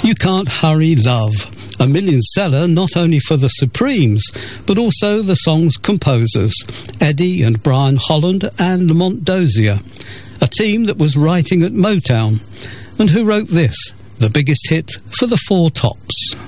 You Can't Hurry Love, a million seller not only for the Supremes, but also the song's composers, Eddie and Brian Holland and Lamont Dozier, a team that was writing at Motown, and who wrote this, the biggest hit for the Four Tops.